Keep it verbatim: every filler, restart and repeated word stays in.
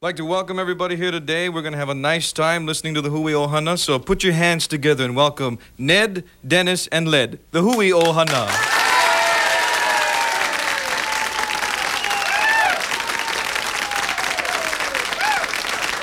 like to welcome everybody here today. We're going to have a nice time listening to the Hui Ohana. So put your hands together and welcome Ned, Dennis, and Led, the Hui Ohana.